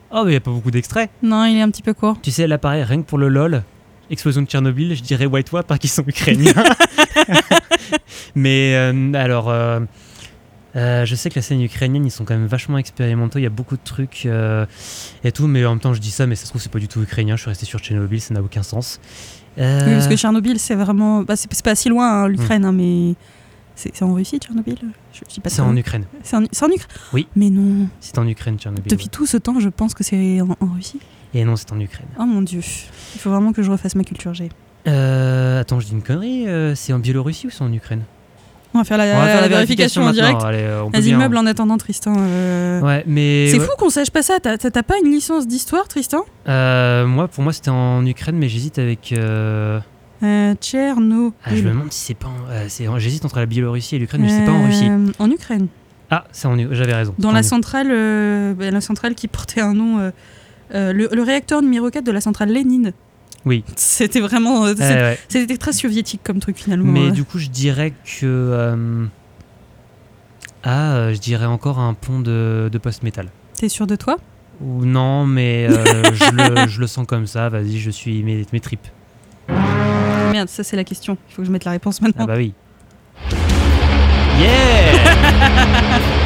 Oh, mais il n'y a pas beaucoup d'extraits. Non, il est un petit peu court. Tu sais, là, pareil, rien que pour le LOL, explosion de Tchernobyl, je dirais White War parce qu'ils sont ukrainiens. Mais alors, je sais que la scène ukrainienne, ils sont quand même vachement expérimentaux. Il y a beaucoup de trucs et tout, mais en même temps, je dis ça, mais ça se trouve, c'est pas du tout ukrainien. Je suis resté sur Tchernobyl, ça n'a aucun sens. Oui, parce que Tchernobyl, c'est vraiment. Bah, c'est pas si loin, hein, l'Ukraine, hein, mais. C'est en Russie, Tchernobyl? Je dis pas c'est en Ukraine. C'est en Ukraine? Oui. Mais non. C'est en Ukraine, Tchernobyl. Depuis tout ce temps, je pense que c'est en Russie. Et non, c'est en Ukraine. Oh mon Dieu. Il faut vraiment que je refasse ma culture G. Attends, je dis une connerie. C'est en Biélorussie ou c'est en Ukraine? On va faire la vérification en direct. Allez, on peut Vas-y, bien. meuble en attendant, Tristan. Ouais, mais... C'est fou qu'on sache pas ça. T'as pas une licence d'histoire, Tristan? Pour moi, c'était en Ukraine, mais j'hésite avec... Tchernobyl. je me demande si c'est pas j'hésite entre la Biélorussie et l'Ukraine, mais c'est pas en Russie. En Ukraine. Ah, j'avais raison. Dans la centrale qui portait un nom... le réacteur numéro 4 de la centrale Lénine. Oui. C'était vraiment... Ouais. C'était très soviétique comme truc, finalement. Mais du coup, je dirais que... je dirais encore un pont de post-metal. T'es sûr de toi? Ou non, mais je le sens comme ça. Vas-y, je suis mes tripes. Merde, ça c'est la question. Il faut que je mette la réponse maintenant. Ah bah oui. Yeah.